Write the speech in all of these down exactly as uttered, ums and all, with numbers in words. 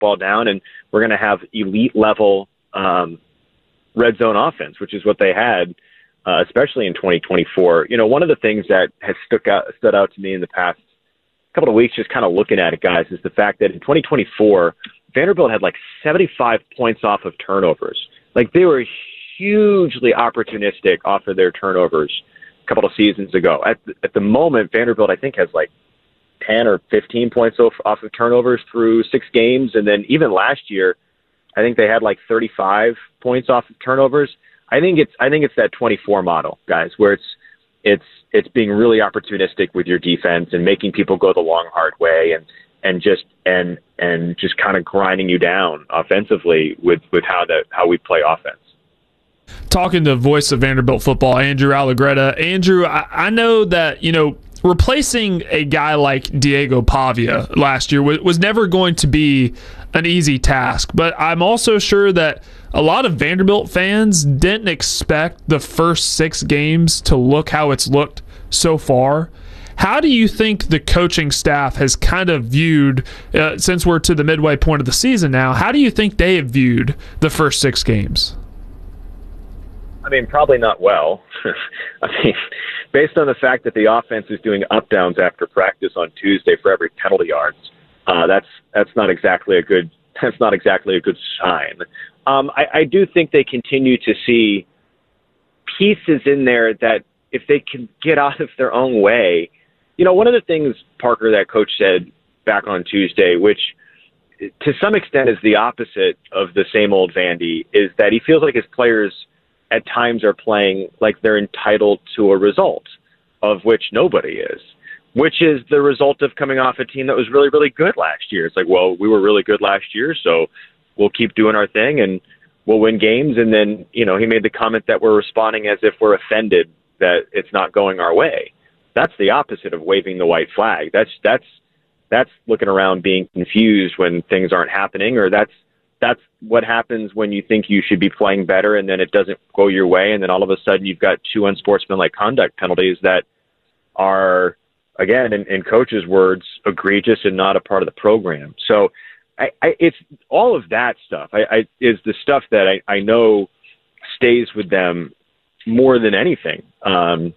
football down, and we're going to have elite level um, red zone offense, which is what they had, uh, especially in twenty twenty-four. You know, one of the things that has stuck out, stood out to me in the past couple of weeks, just kind of looking at it, guys, is the fact that in twenty twenty-four, Vanderbilt had like seventy-five points off of turnovers. Like, they were hugely opportunistic off of their turnovers a couple of seasons ago. At the, at the moment, Vanderbilt, I think, has like ten or fifteen points off, off of turnovers through six games. And then even last year, I think they had like thirty-five points off of turnovers. I think it's, I think it's that twenty-four model, guys, where it's, it's, it's being really opportunistic with your defense and making people go the long, hard way, and, and just, and, and just kind of grinding you down offensively with, with how that, how we play offense. Talking to voice of Vanderbilt football, Andrew Allegretta. Andrew, I, I know that, you know, replacing a guy like Diego Pavia last year was, was never going to be an easy task, but I'm also sure that a lot of Vanderbilt fans didn't expect the first six games to look how it's looked so far. How do you think the coaching staff has kind of viewed, uh, since we're to the midway point of the season now, how do you think they have viewed the first six games? I mean, probably not well. I mean, based on the fact that the offense is doing up downs after practice on Tuesday for every penalty yards, uh, that's that's not exactly a good that's not exactly a good sign. Um, I, I do think they continue to see pieces in there that, if they can get out of their own way, you know, one of the things, Parker, that coach said back on Tuesday, which to some extent is the opposite of the same old Vandy, is that he feels like his players at times are playing like they're entitled to a result, of which nobody is, which is the result of coming off a team that was really, really good last year. It's like, well, we were really good last year, so we'll keep doing our thing and we'll win games. And then, you know, he made the comment that we're responding as if we're offended that it's not going our way. That's the opposite of waving the white flag. That's, that's, that's looking around being confused when things aren't happening, or that's, that's what happens when you think you should be playing better and then it doesn't go your way. And then all of a sudden you've got two unsportsmanlike conduct penalties that are, again, in, in coach's words, egregious and not a part of the program. So I, I, it's all of that stuff I, I, is the stuff that I, I know stays with them more than anything. Um,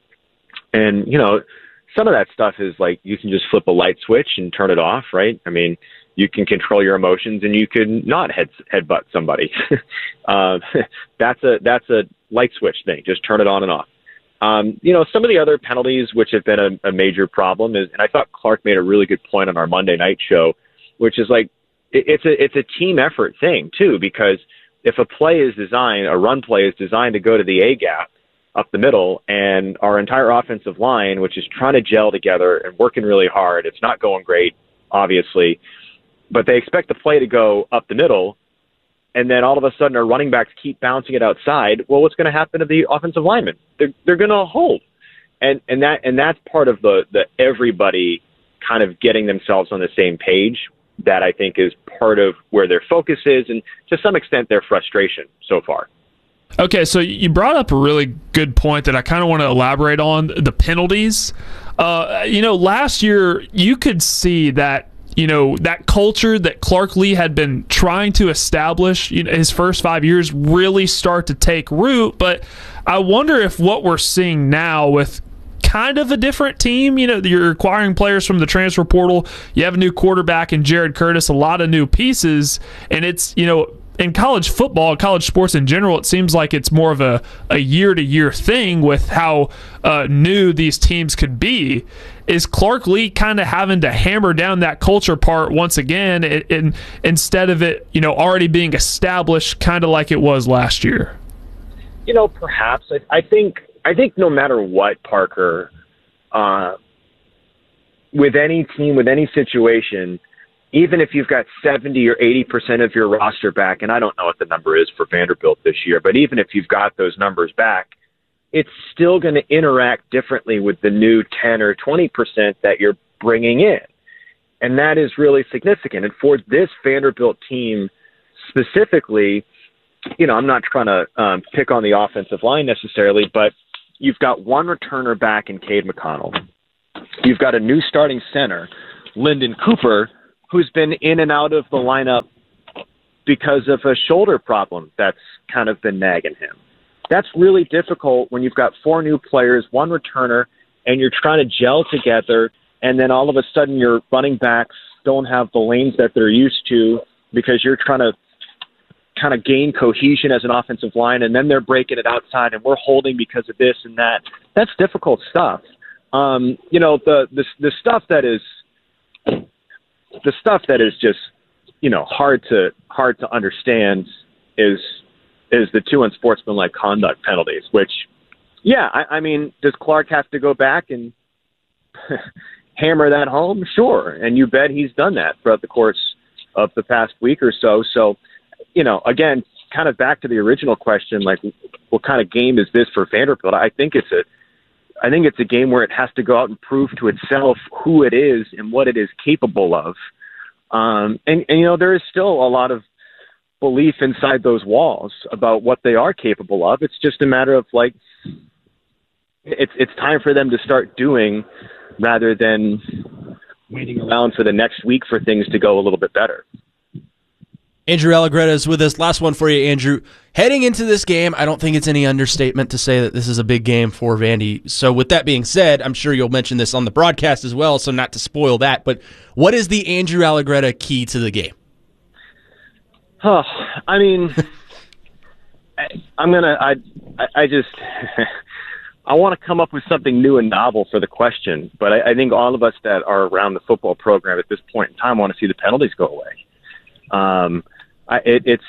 and, you know, some of that stuff is like, you can just flip a light switch and turn it off, right? I mean, you can control your emotions and you can not head headbutt somebody. uh, that's a, that's a light switch thing. Just turn it on and off. Um, you know, some of the other penalties, which have been a, a major problem, is, and I thought Clark made a really good point on our Monday night show, which is like, it, it's a, it's a team effort thing too, because if a play is designed, a run play is designed to go to the A gap up the middle, and our entire offensive line, which is trying to gel together and working really hard, it's not going great, obviously, but they expect the play to go up the middle, and then all of a sudden our running backs keep bouncing it outside. Well, what's going to happen to the offensive linemen? They're, they're going to hold. And, and that, and that's part of the, the everybody kind of getting themselves on the same page, that I think is part of where their focus is, and to some extent their frustration so far. Okay, so you brought up a really good point that I kind of want to elaborate on, the penalties. Uh, you know, last year you could see that, you know, that culture that Clark Lea had been trying to establish, you know, his first five years really start to take root. But I wonder if what we're seeing now with kind of a different team, you know, you're acquiring players from the transfer portal, you have a new quarterback in Jared Curtis, a lot of new pieces, and it's, you know, in college football, college sports in general, it seems like it's more of a, a year-to-year thing with how uh, new these teams could be. Is Clark Lea kind of having to hammer down that culture part once again, in, in, instead of it, you know, already being established kind of like it was last year? You know, perhaps. I, I think I think no matter what, Parker, uh, with any team, with any situation, even if you've got seventy or eighty percent of your roster back, and I don't know what the number is for Vanderbilt this year, but even if you've got those numbers back, it's still going to interact differently with the new ten or twenty percent that you're bringing in. And that is really significant. And for this Vanderbilt team specifically, you know, I'm not trying to um, pick on the offensive line necessarily, but you've got one returner back in Cade McConnell. You've got a new starting center, Lyndon Cooper, who's been in and out of the lineup because of a shoulder problem that's kind of been nagging him. That's really difficult when you've got four new players, one returner, and you're trying to gel together, and then all of a sudden your running backs don't have the lanes that they're used to because you're trying to kind of gain cohesion as an offensive line, and then they're breaking it outside, and we're holding because of this and that. That's difficult stuff. Um, you know, the, the the stuff that is the stuff that is just, you know, hard to hard to understand is is the two unsportsmanlike conduct penalties. Which, yeah, I, I mean, does Clark have to go back and hammer that home? Sure, and you bet he's done that throughout the course of the past week or so. So, you know, again, kind of back to the original question, like, what kind of game is this for Vanderbilt? I think it's a I think it's a game where it has to go out and prove to itself who it is and what it is capable of. Um, and, and, you know, there is still a lot of belief inside those walls about what they are capable of. It's just a matter of, like, it's it's time for them to start doing rather than waiting around for the next week for things to go a little bit better. Andrew Allegretta is with us. Last one for you, Andrew. Heading into this game, I don't think it's any understatement to say that this is a big game for Vandy. So with that being said, I'm sure you'll mention this on the broadcast as well, so not to spoil that, but what is the Andrew Allegretta key to the game? Oh, I mean, I, I'm going to, I, I just, I want to come up with something new and novel for the question, but I, I think all of us that are around the football program at this point in time want to see the penalties go away. Um, I, it, it's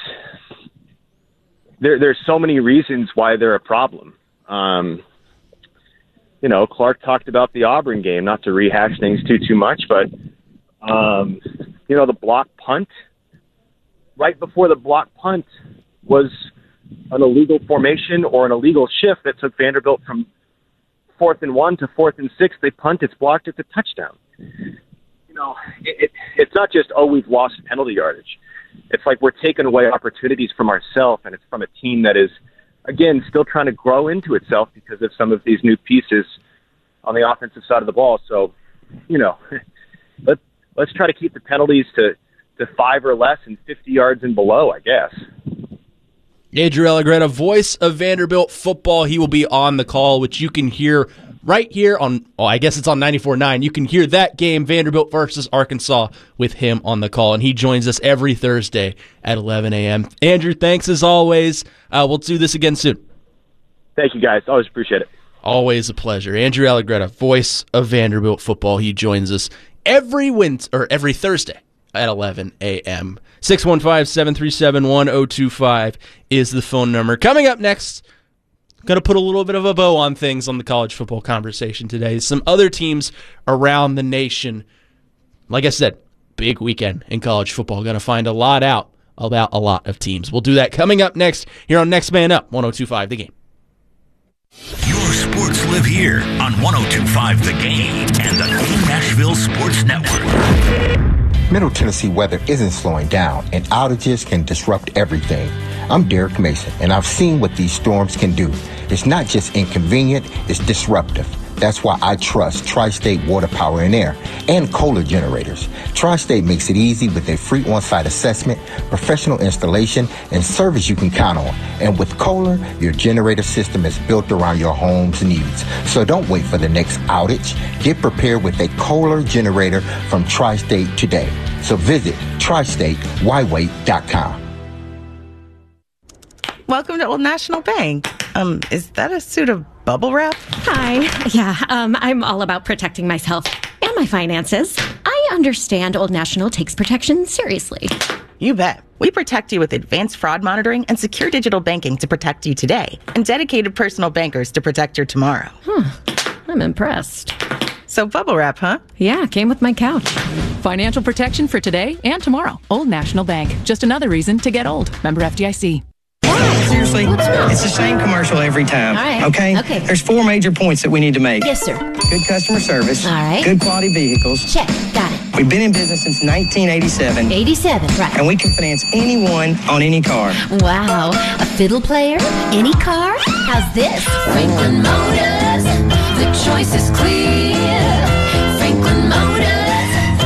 there. There's so many reasons why they're a problem. Um, you know, Clark talked about the Auburn game, not to rehash things too too much, but um, you know, the block punt. Right before the block punt was an illegal formation or an illegal shift that took Vanderbilt from fourth and one to fourth and six. They punt, it's blocked, it's a touchdown. You know, it, it, it's not just, oh, we've lost penalty yardage. It's like we're taking away opportunities from ourselves, and it's from a team that is, again, still trying to grow into itself because of some of these new pieces on the offensive side of the ball. So, you know, let's, let's try to keep the penalties to, to five or less and fifty yards and below, I guess. Andrew Allegretta, voice of Vanderbilt football. He will be on the call, which you can hear right here on, oh, I guess it's on ninety-four point nine. You can hear that game, Vanderbilt versus Arkansas, with him on the call. And he joins us every Thursday at eleven a.m. Andrew, thanks as always. Uh, we'll do this again soon. Thank you, guys. Always appreciate it. Always a pleasure. Andrew Allegretta, voice of Vanderbilt football. He joins us every Wednesday, or every Thursday at eleven a.m. six one five, seven three seven, one zero two five is the phone number. Coming up next, going to put a little bit of a bow on things on the college football conversation today. Some other teams around the nation. Like I said, big weekend in college football. Going to find a lot out about a lot of teams. We'll do that coming up next here on Next Man Up, one oh two point five The Game. Your sports live here on one oh two point five The Game and the Nashville Sports Network. Middle Tennessee weather isn't slowing down, and outages can disrupt everything. I'm Derek Mason, and I've seen what these storms can do. It's not just inconvenient, it's disruptive. That's why I trust Tri-State Water Power and Air and Kohler generators. Tri-State makes it easy with a free on-site assessment, professional installation, and service you can count on. And with Kohler, your generator system is built around your home's needs. So don't wait for the next outage. Get prepared with a Kohler generator from Tri-State today. So visit tri state y wait dot com. Welcome to Old National Bank. Um, is that a suit of bubble wrap? Hi. Yeah, um, I'm all about protecting myself and my finances. I understand Old National takes protection seriously. You bet. We protect you with advanced fraud monitoring and secure digital banking to protect you today, and dedicated personal bankers to protect your tomorrow. Huh. I'm impressed. So bubble wrap, huh? Yeah, came with my couch. Financial protection for today and tomorrow. Old National Bank. Just another reason to get old. Member F D I C. Seriously, it's the same commercial every time. All right. Okay? Okay. There's four major points that we need to make. Yes, sir. Good customer service. All right. Good quality vehicles. Check. Got it. We've been in business since nineteen eighty-seven. eighty-seven, right. And we can finance anyone on any car. Wow. A fiddle player? Any car? How's this? Franklin Motors. The choice is clear. Franklin Motors.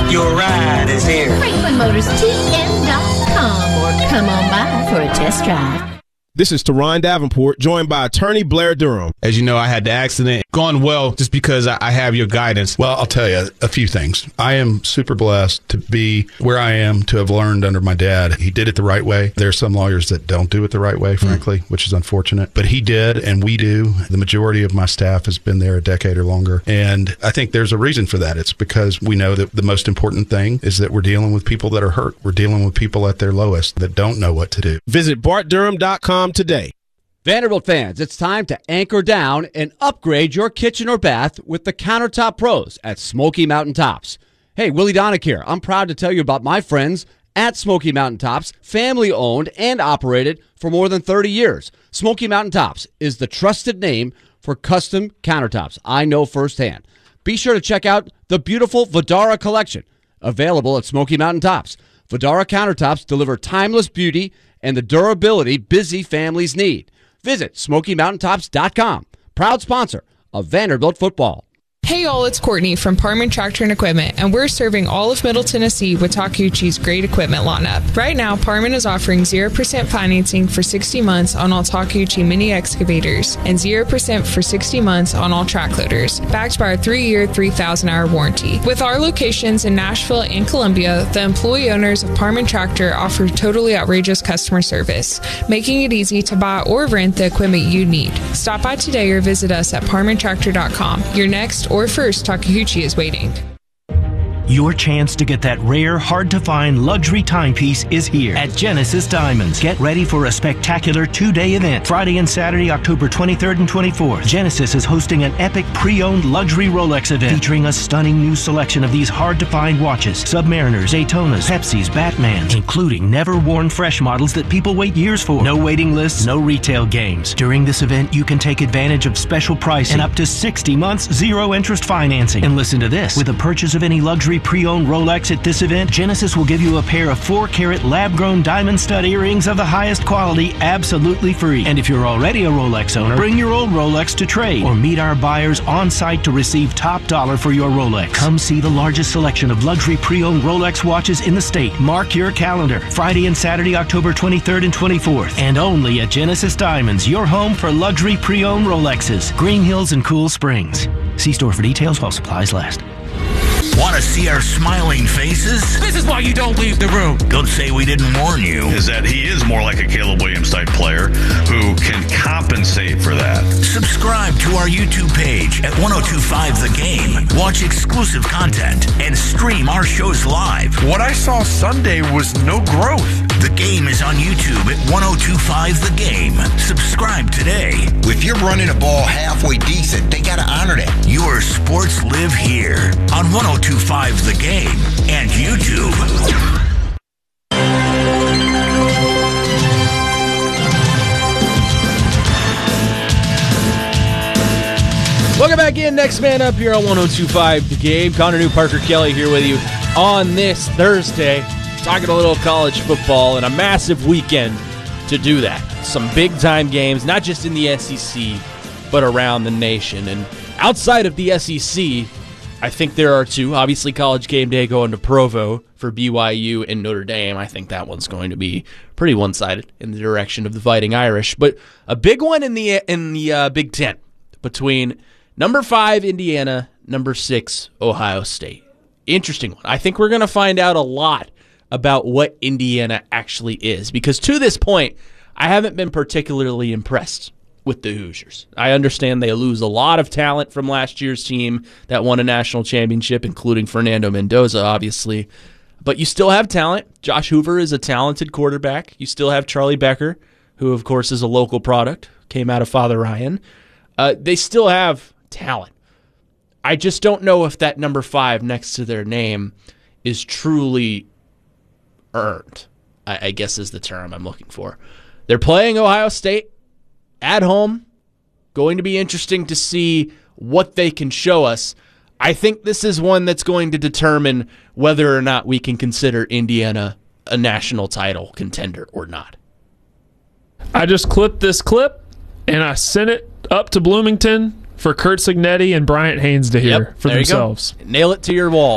Your ride is here. Franklin Motors T M dot com or come on by for a test drive. This is Teron Davenport, joined by attorney Blair Durham. As you know, I had the accident. Gone well just because I have your guidance. Well, I'll tell you a few things. I am super blessed to be where I am, to have learned under my dad. He did it the right way. There are some lawyers that don't do it the right way, frankly, mm. which is unfortunate. But he did, and we do. The majority of my staff has been there a decade or longer. And I think there's a reason for that. It's because we know that the most important thing is that we're dealing with people that are hurt. We're dealing with people at their lowest that don't know what to do. Visit Bart Durham dot com today. Vanderbilt fans, it's time to anchor down and upgrade your kitchen or bath with the Countertop Pros at Smoky Mountain Tops. Hey, Willie Donick here. I'm proud to tell you about my friends at Smoky Mountain Tops, family owned and operated for more than thirty years. Smoky Mountain Tops is the trusted name for custom countertops. I know firsthand. Be sure to check out the beautiful Vidara collection available at Smoky Mountain Tops. Vidara countertops deliver timeless beauty and the durability busy families need. Visit Smoky Mountain Tops dot com, proud sponsor of Vanderbilt football. Hey y'all, it's Courtney from Parman Tractor and Equipment, and we're serving all of Middle Tennessee with Takeuchi's great equipment lineup. Right now, Parman is offering zero percent financing for sixty months on all Takeuchi mini excavators and zero percent for sixty months on all track loaders, backed by our three-year, three thousand hour warranty. With our locations in Nashville and Columbia, the employee owners of Parman Tractor offer totally outrageous customer service, making it easy to buy or rent the equipment you need. Stop by today or visit us at Parman Tractor dot com. Your next or first Takeuchi is waiting. Your chance to get that rare, hard-to-find luxury timepiece is here at Genesis Diamonds. Get ready for a spectacular two-day event. Friday and Saturday, October twenty-third and twenty-fourth. Genesis is hosting an epic pre-owned luxury Rolex event featuring a stunning new selection of these hard-to-find watches. Submariners, Daytonas, Pepsis, Batmans, including never-worn fresh models that people wait years for. No waiting lists, no retail games. During this event, you can take advantage of special pricing and up to sixty months zero-interest financing. And listen to this. With a purchase of any luxury pre-owned Rolex at this event, Genesis will give you a pair of four carat lab-grown diamond stud earrings of the highest quality absolutely free. And if you're already a Rolex owner, bring your old Rolex to trade or meet our buyers on site to receive top dollar for your Rolex. Come see the largest selection of luxury pre-owned Rolex watches in the state. Mark your calendar. Friday and Saturday, October twenty-third and twenty-fourth. And only at Genesis Diamonds, your home for luxury pre-owned Rolexes. Green Hills and Cool Springs. See store for details while supplies last. Want to see our smiling faces? This is why you don't leave the room. Don't say we didn't warn you. Is that he is more like a Caleb Williams type player who can compensate for that. Subscribe to our YouTube page at ten twenty-five The Game. Watch exclusive content and stream our shows live. What I saw Sunday was no growth. The Game is on YouTube at ten twenty-five The Game. Subscribe today. If you're running a ball halfway decent, they got to honor that. Your sports live here on ten twenty-five The Game and YouTube. Welcome back in. Next man up here on ten twenty-five The Game. Connor New, Parker Kelly here with you on this Thursday. Talking a little college football and a massive weekend to do that. Some big-time games, not just in the S E C, but around the nation. And outside of the S E C, I think there are two. Obviously, College Game Day going to Provo for B Y U and Notre Dame. I think that one's going to be pretty one-sided in the direction of the Fighting Irish. But a big one in the in the uh, Big Ten between number five Indiana, number six Ohio State. Interesting one. I think we're going to find out a lot about what Indiana actually is, because to this point, I haven't been particularly impressed with the Hoosiers. I understand they lose a lot of talent from last year's team that won a national championship, including Fernando Mendoza, obviously. But you still have talent. Josh Hoover is a talented quarterback. You still have Charlie Becker, who, of course, is a local product, came out of Father Ryan. Uh, they still have talent. I just don't know if that number five next to their name is truly earned, I, I guess is the term I'm looking for. They're playing Ohio State at home. Going to be interesting to see what they can show us. I think this is one that's going to determine whether or not we can consider Indiana a national title contender or not. I just clipped this clip, and I sent it up to Bloomington for Kurt Signetti and Bryant Haynes to hear yep, for there themselves. You go. Nail it to your wall.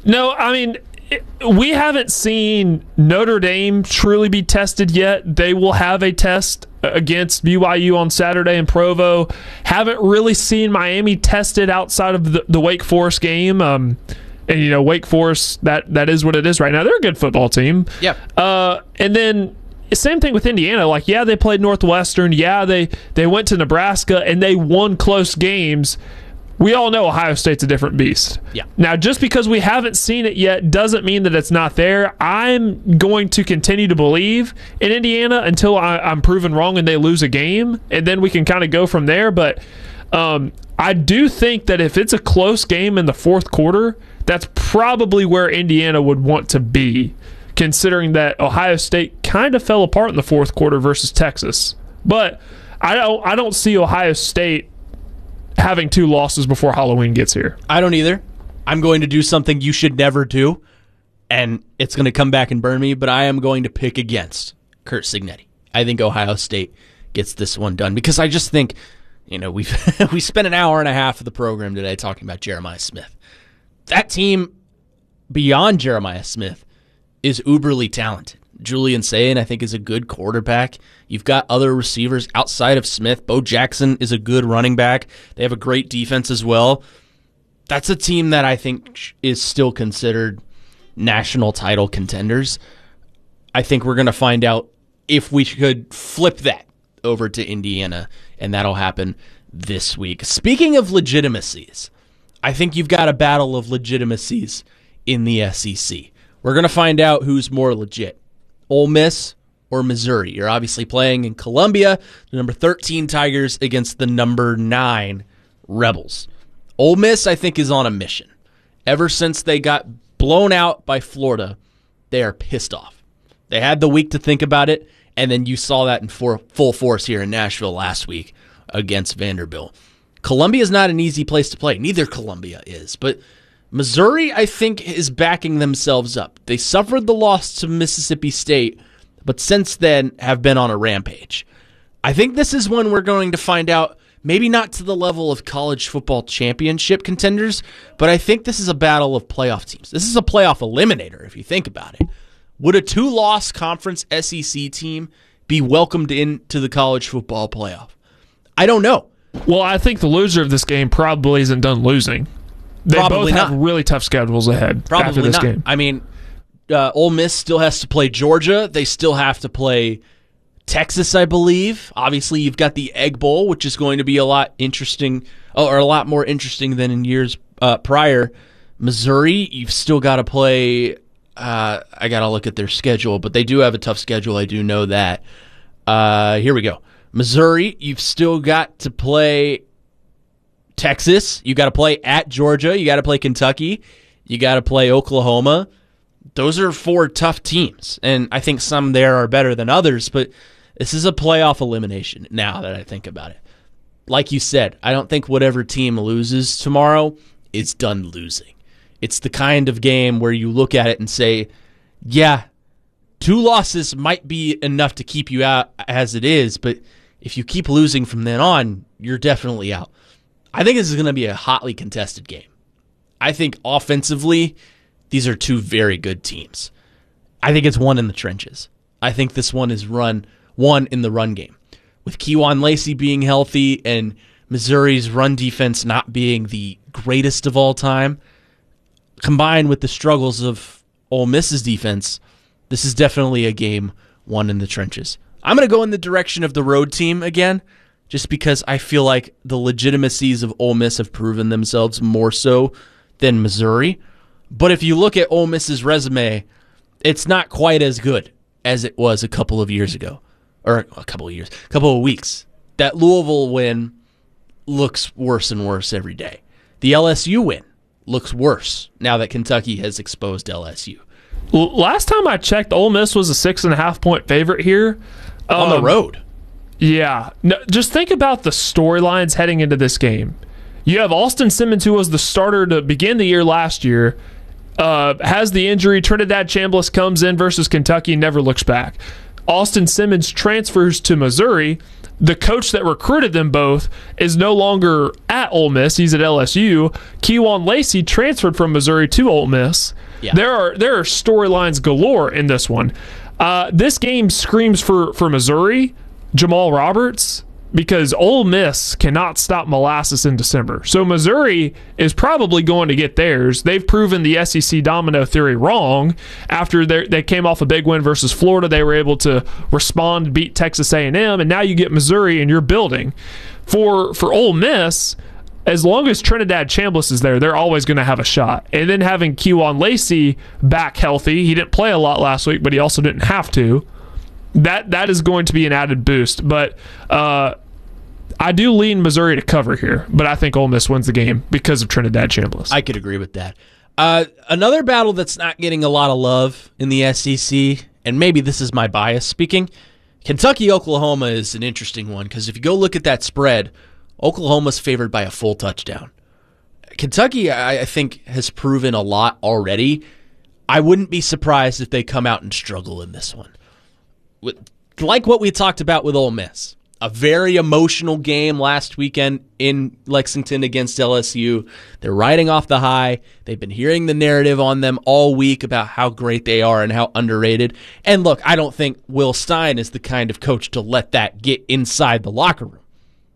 No, I mean, we haven't seen Notre Dame truly be tested yet. They will have a test against B Y U on Saturday in Provo. Haven't really seen Miami tested outside of the, the Wake Forest game. Um, and, you know, Wake Forest, that that is what it is right now. They're a good football team. Yep. Uh, and then same thing with Indiana. Like, yeah, they played Northwestern. Yeah, they, they went to Nebraska, and they won close games. We all know Ohio State's a different beast. Yeah. Now, just because we haven't seen it yet doesn't mean that it's not there. I'm going to continue to believe in Indiana until I, I'm proven wrong and they lose a game, and then we can kind of go from there. But um, I do think that if it's a close game in the fourth quarter, that's probably where Indiana would want to be, considering that Ohio State kind of fell apart in the fourth quarter versus Texas. But I don't, I don't see Ohio State having two losses before Halloween gets here. I don't either. I'm going to do something you should never do, and it's going to come back and burn me, but I am going to pick against Curt Cignetti. I think Ohio State gets this one done because I just think, you know, we've we spent an hour and a half of the program today talking about Jeremiah Smith. That team, beyond Jeremiah Smith, is uberly talented. Julian Sayin, I think, is a good quarterback. You've got other receivers outside of Smith. Bo Jackson is a good running back. They have a great defense as well. That's a team that I think is still considered national title contenders. I think we're going to find out if we could flip that over to Indiana, and that'll happen this week. Speaking of legitimacies, I think you've got a battle of legitimacies in the S E C. We're going to find out who's more legit. Ole Miss or Missouri. You're obviously playing in Columbia, the number thirteen Tigers against the number nine Rebels. Ole Miss, I think, is on a mission. Ever since they got blown out by Florida, they are pissed off. They had the week to think about it, and then you saw that in for, full force here in Nashville last week against Vanderbilt. Columbia is not an easy place to play. Neither Columbia is, but Missouri, I think, is backing themselves up. They suffered the loss to Mississippi State, but since then have been on a rampage. I think this is when we're going to find out, maybe not to the level of college football championship contenders, but I think this is a battle of playoff teams. This is a playoff eliminator, if you think about it. Would a two-loss conference S E C team be welcomed into the college football playoff? I don't know. Well, I think the loser of this game probably isn't done losing. They Probably both have not. really tough schedules ahead Probably after this not. game. I mean, uh, Ole Miss still has to play Georgia. They still have to play Texas, I believe. Obviously, you've got the Egg Bowl, which is going to be a lot interesting, or a lot more interesting than in years uh, prior. Missouri, you've still got to play. Uh, I got to look at their schedule, but they do have a tough schedule. I do know that. Uh, here we go. Missouri, you've still got to play Texas, you got to play at Georgia, you got to play Kentucky, you got to play Oklahoma. Those are four tough teams, and I think some there are better than others, but this is a playoff elimination now that I think about it. Like you said, I don't think whatever team loses tomorrow is done losing. It's the kind of game where you look at it and say, yeah, two losses might be enough to keep you out as it is, but if you keep losing from then on, you're definitely out. I think this is going to be a hotly contested game. I think offensively, these are two very good teams. I think it's one in the trenches. I think this one is run one in the run game. With Kejuan Lacey being healthy and Missouri's run defense not being the greatest of all time, combined with the struggles of Ole Miss's defense, this is definitely a game one in the trenches. I'm going to go in the direction of the road team again, just because I feel like the legitimacies of Ole Miss have proven themselves more so than Missouri. But if you look at Ole Miss's resume, it's not quite as good as it was a couple of years ago. Or a couple of years, a couple of weeks. That Louisville win looks worse and worse every day. The L S U win looks worse now that Kentucky has exposed L S U. Last time I checked, Ole Miss was a six and a half point favorite here. On um, the road. Yeah. No, just think about the storylines heading into this game. You have Austin Simmons, who was the starter to begin the year last year, uh, has the injury. Trinidad Chambliss comes in versus Kentucky, never looks back. Austin Simmons transfers to Missouri. the coach that recruited them both is no longer at Ole Miss. He's at L S U. Kewan Lacey transferred from Missouri to Ole Miss. Yeah. There are there are storylines galore in this one. Uh, this game screams for, for Missouri, Jamal Roberts, because Ole Miss cannot stop molasses in December. So Missouri is probably going to get theirs. They've proven the S E C domino theory wrong. After they came off a big win versus Florida, they were able to respond, beat Texas A and M, and now you get Missouri and you're building. For for Ole Miss, as long as Trinidad Chambliss is there, they're always going to have a shot. And then having Kewan Lacey back healthy, he didn't play a lot last week, but he also didn't have to. That that is going to be an added boost. But uh, I do lean Missouri to cover here, but I think Ole Miss wins the game because of Trinidad Chambliss. I could agree with that. Uh, another battle that's not getting a lot of love in the S E C, and maybe this is my bias speaking, Kentucky-Oklahoma is an interesting one because if you go look at that spread, Oklahoma's favored by a full touchdown. Kentucky, I, I think, has proven a lot already. I wouldn't be surprised if they come out and struggle in this one. With, like what we talked about with Ole Miss. A very emotional game last weekend in Lexington against L S U. They're riding off the high. They've been hearing the narrative on them all week about how great they are and how underrated. And look, I don't think Will Stein is the kind of coach to let that get inside the locker room.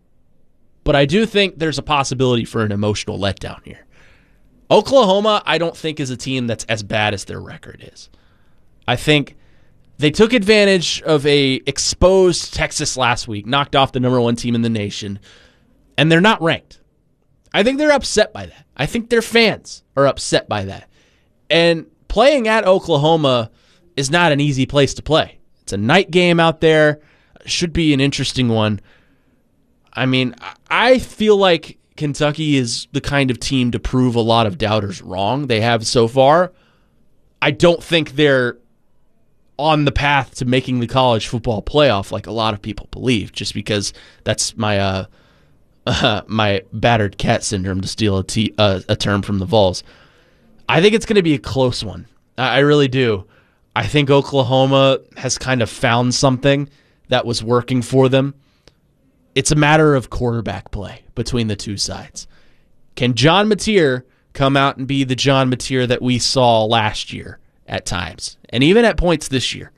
But I do think there's a possibility for an emotional letdown here. Oklahoma, I don't think, is a team that's as bad as their record is. I think they took advantage of a exposed Texas last week, knocked off the number one team in the nation, and they're not ranked. I think they're upset by that. I think their fans are upset by that. And playing at Oklahoma is not an easy place to play. It's a night game out there. Should be an interesting one. I mean, I feel like Kentucky is the kind of team to prove a lot of doubters wrong. They have so far. I don't think they're on the path to making the college football playoff like a lot of people believe, just because that's my uh, uh, my battered cat syndrome, to steal a, t- uh, a term from the Vols. I think it's going to be a close one. I, I really do. I think Oklahoma has kind of found something that was working for them. It's a matter of quarterback play between the two sides. Can John Mateer come out and be the John Mateer that we saw last year at times, and even at points this year?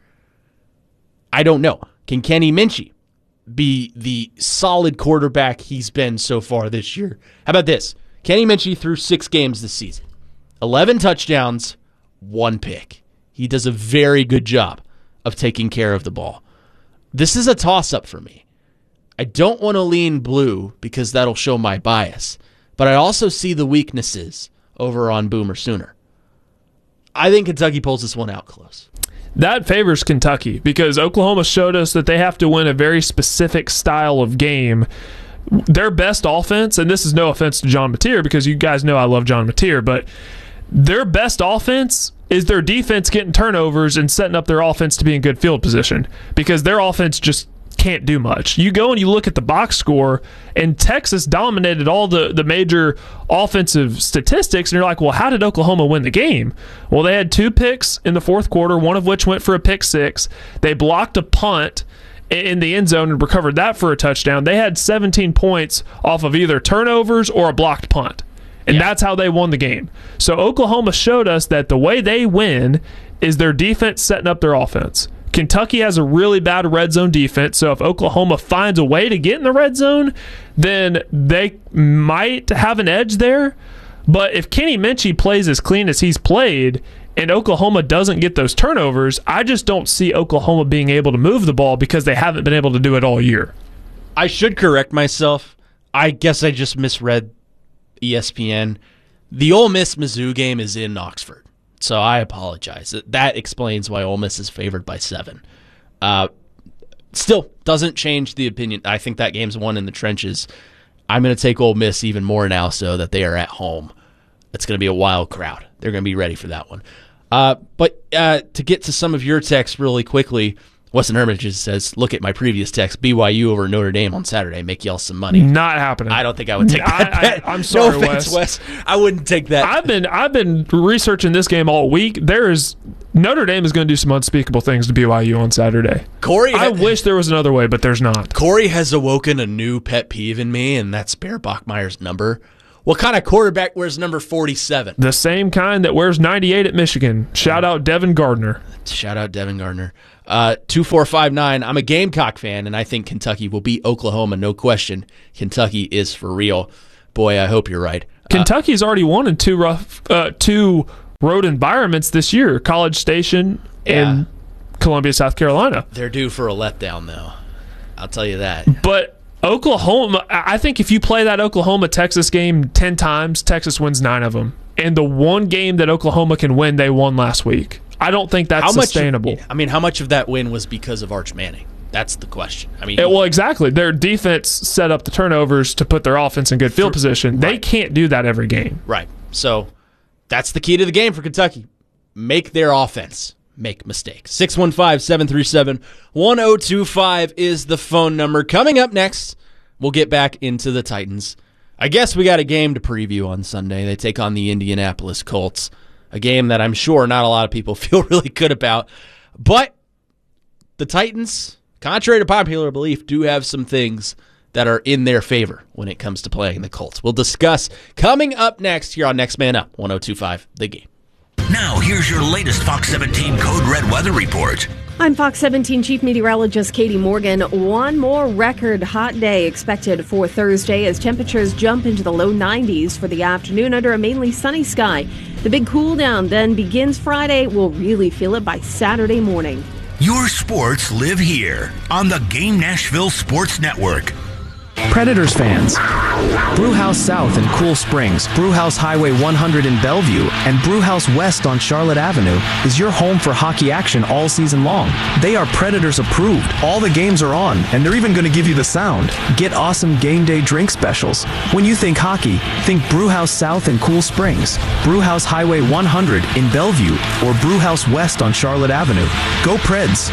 I don't know. Can Kenny Minchey be the solid quarterback he's been so far this year? How about this? Kenny Minchey threw six games this season. eleven touchdowns, one pick. He does a very good job of taking care of the ball. This is a toss-up for me. I don't want to lean blue because that'll show my bias, but I also see the weaknesses over on Boomer Sooner. I think Kentucky pulls this one out close. That favors Kentucky because Oklahoma showed us that they have to win a very specific style of game. Their best offense, and this is no offense to John Mateer because you guys know I love John Mateer, but their best offense is their defense getting turnovers and setting up their offense to be in good field position because their offense just can't do much. You go and you look at the box score, and Texas dominated all the, the major offensive statistics, and you're like, well, how did Oklahoma win the game? Well, they had two picks in the fourth quarter, one of which went for a pick six. They blocked a punt in the end zone and recovered that for a touchdown. They had seventeen points off of either turnovers or a blocked punt, and yeah. that's how they won the game. So Oklahoma showed us that the way they win is their defense setting up their offense. Kentucky has a really bad red zone defense, so if Oklahoma finds a way to get in the red zone, then they might have an edge there. But if Kenny Minchey plays as clean as he's played and Oklahoma doesn't get those turnovers, I just don't see Oklahoma being able to move the ball because they haven't been able to do it all year. I should correct myself. I guess I just misread E S P N. The Ole Miss-Mizzou game is in Oxford. So I apologize. That explains why Ole Miss is favored by seven. Uh, still, doesn't change the opinion. I think that game's won in the trenches. I'm going to take Ole Miss even more now so that they are at home. It's going to be a wild crowd. They're going to be ready for that one. Uh, but uh, to get to some of your texts really quickly, Weston Hermitage says, look at my previous text, B Y U over Notre Dame on Saturday, make y'all some money. Not happening. I don't think I would take that I, bet. I, I'm sorry, no offense, Wes. Wes. I wouldn't take that. I've been I've been researching this game all week. There is Notre Dame is going to do some unspeakable things to B Y U on Saturday. Corey, I ha- wish there was another way, but there's not. Corey has awoken a new pet peeve in me, and that's Bear Bachmeier's number. What kind of quarterback wears number forty-seven? The same kind that wears ninety-eight at Michigan. Shout out Devin Gardner. Shout out Devin Gardner. Uh, two four five nine. I'm a Gamecock fan, and I think Kentucky will beat Oklahoma, no question. Kentucky is for real. Boy, I hope you're right. Kentucky's uh, already won in two rough, uh, two road environments this year, College Station and yeah. Columbia, South Carolina. They're due for a letdown, though. I'll tell you that. But Oklahoma, I think if you play that Oklahoma-Texas game ten times, Texas wins nine of them. And the one game that Oklahoma can win, they won last week. I don't think that's how sustainable. Much, I mean, how much of that win was because of Arch Manning? That's the question. I mean, it, well, exactly. Their defense set up the turnovers to put their offense in good field for, position. Right. They can't do that every game. Right. So that's the key to the game for Kentucky. Make their offense make mistakes. six one five, seven three seven, one oh two five is the phone number. Coming up next, we'll get back into the Titans. I guess we got a game to preview on Sunday. They take on the Indianapolis Colts, a game that I'm sure not a lot of people feel really good about. But the Titans, contrary to popular belief, do have some things that are in their favor when it comes to playing the Colts. We'll discuss coming up next here on Next Man Up, one oh two five The Game. Now, here's your latest Fox seventeen Code Red weather report. I'm Fox seventeen Chief Meteorologist Katie Morgan. One more record hot day expected for Thursday as temperatures jump into the low nineties for the afternoon under a mainly sunny sky. The big cool down then begins Friday. We'll really feel it by Saturday morning. Your sports live here on the Game Nashville Sports Network. Predators fans, Brewhouse South in Cool Springs, Brewhouse Highway one hundred in Bellevue, and Brewhouse West on Charlotte Avenue is your home for hockey action all season long. They are Predators approved. All the games are on, and they're even going to give you the sound. Get awesome game day drink specials. When you think hockey, think Brewhouse South in Cool Springs, Brewhouse Highway one hundred in Bellevue, or Brewhouse West on Charlotte Avenue. Go Preds!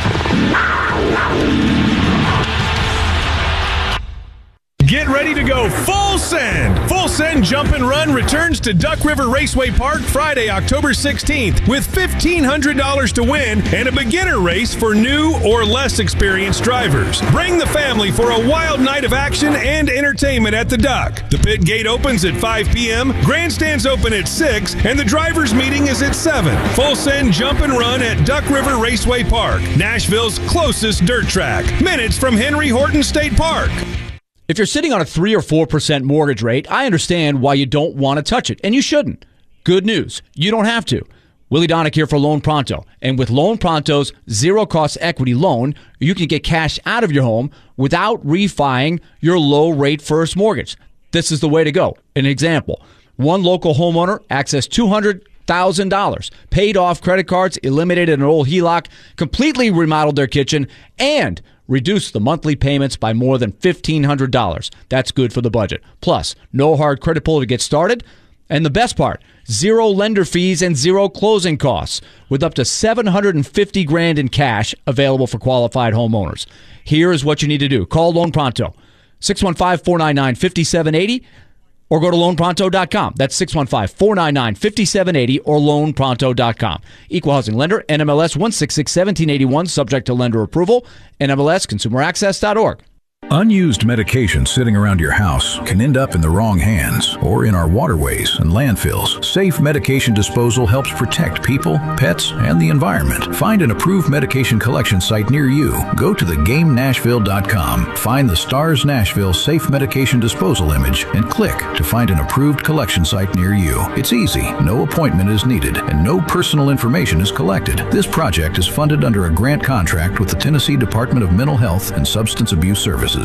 Get ready to go full send. Full Send Jump and Run returns to Duck River Raceway Park Friday, October sixteenth with fifteen hundred dollars to win and a beginner race for new or less experienced drivers. Bring the family for a wild night of action and entertainment at the Duck. The pit gate opens at five p.m., grandstands open at six, and the drivers' meeting is at seven. Full Send Jump and Run at Duck River Raceway Park, Nashville's closest dirt track, minutes from Henry Horton State Park. If you're sitting on a three or four percent mortgage rate, I understand why you don't want to touch it, and you shouldn't. Good news, you don't have to. Willie Donick here for Loan Pronto. And with Loan Pronto's zero-cost equity loan, you can get cash out of your home without refining your low-rate first mortgage. This is the way to go. An example, one local homeowner accessed two hundred thousand dollars, paid off credit cards, eliminated an old H E L O C, completely remodeled their kitchen, and reduce the monthly payments by more than fifteen hundred dollars. That's good for the budget. Plus, no hard credit pull to get started. And the best part, zero lender fees and zero closing costs with up to seven hundred fifty grand in cash available for qualified homeowners. Here is what you need to do. Call Loan Pronto, six one five, four nine nine, five seven eight zero or go to loan pronto dot com. That's six one five, four nine nine, five seven eight zero or loan pronto dot com. Equal housing lender, N M L S one six six, one seven eight one, subject to lender approval, N M L S consumer access dot org. Unused medication sitting around your house can end up in the wrong hands or in our waterways and landfills. Safe medication disposal helps protect people, pets, and the environment. Find an approved medication collection site near you. Go to the game nashville dot com, find the STARS Nashville Safe Medication Disposal image, and click to find an approved collection site near you. It's easy, no appointment is needed, and no personal information is collected. This project is funded under a grant contract with the Tennessee Department of Mental Health and Substance Abuse Services.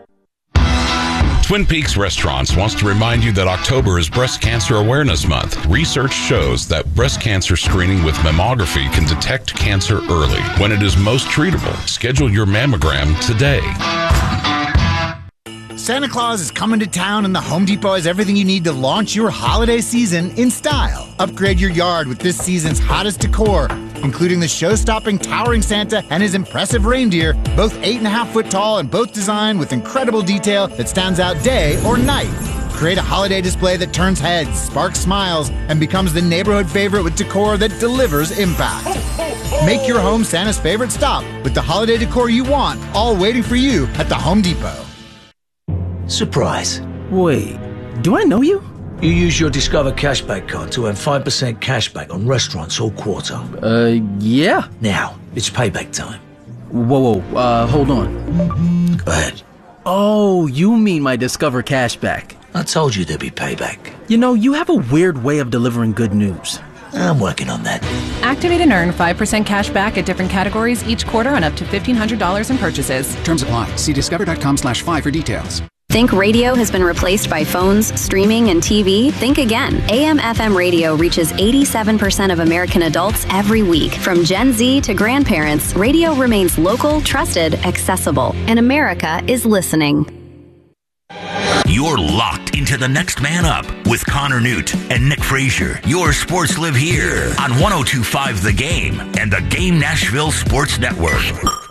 Twin Peaks Restaurants wants to remind you that October is Breast Cancer Awareness Month. Research shows that breast cancer screening with mammography can detect cancer early when it is most treatable. Schedule your mammogram today. Santa Claus is coming to town, and the Home Depot has everything you need to launch your holiday season in style. Upgrade your yard with this season's hottest decor including the show-stopping towering Santa and his impressive reindeer, both eight and a half foot tall and both designed with incredible detail that stands out day or night. Create a holiday display that turns heads, sparks smiles, and becomes the neighborhood favorite with decor that delivers impact. Make your home Santa's favorite stop with the holiday decor you want, all waiting for you at the Home Depot. Surprise. Wait, do I know you? You use your Discover Cashback card to earn five percent cashback on restaurants all quarter. Uh, yeah. Now, it's payback time. Whoa, whoa, uh, hold on. Go ahead. Oh, you mean my Discover Cashback. I told you there'd be payback. You know, you have a weird way of delivering good news. I'm working on that. Activate and earn five percent cash back at different categories each quarter on up to fifteen hundred dollars in purchases. Terms apply. See discover.com slash five for details. Think radio has been replaced by phones, streaming, and T V? Think again. A M F M radio reaches eighty-seven percent of American adults every week. From Gen Z to grandparents, radio remains local, trusted, accessible. And America is listening. You're locked into the next man up with Connor Newt and Nick Frazier. Your sports live here on one oh two point five The Game and the Game Nashville Sports Network.